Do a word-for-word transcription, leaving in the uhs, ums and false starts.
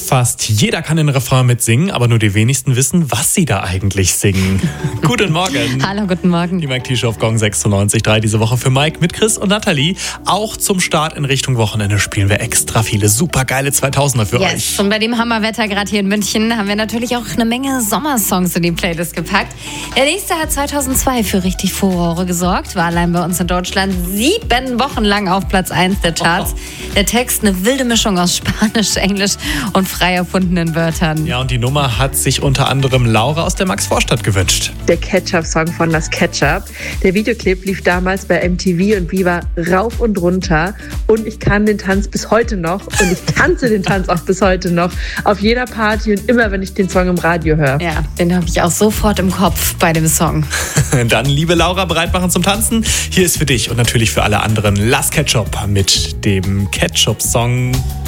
Fast jeder kann den Refrain mitsingen, aber nur die wenigsten wissen, was sie da eigentlich singen. Guten Morgen. Hallo, guten Morgen. Die Mike T-Show auf Gong sechsundneunzig Komma drei diese Woche für Mike mit Chris und Nathalie. Auch zum Start in Richtung Wochenende spielen wir extra viele supergeile zweitausender für yes. euch. Und bei dem Hammerwetter gerade hier in München haben wir natürlich auch eine Menge Sommersongs in die Playlist gepackt. Der nächste hat zweitausendzwei für richtig Furore gesorgt, war allein bei uns in Deutschland sieben Wochen lang auf Platz eins der Charts. Oh. Der Text eine wilde Mischung aus Spanisch, Englisch und frei erfundenen Wörtern. Ja, und die Nummer hat sich unter anderem Laura aus der Max-Vorstadt gewünscht. Der Ketchup-Song von Das Ketchup. Der Videoclip lief damals bei M T V und Viva rauf und runter. Und ich kann den Tanz bis heute noch. Und ich tanze den Tanz auch bis heute noch. Auf jeder Party und immer, wenn ich den Song im Radio höre. Ja, den habe ich auch sofort im Kopf bei dem Song. Dann, liebe Laura, bereit machen zum Tanzen. Hier ist für dich und natürlich für alle anderen Las Ketchup mit dem Ketchup-Song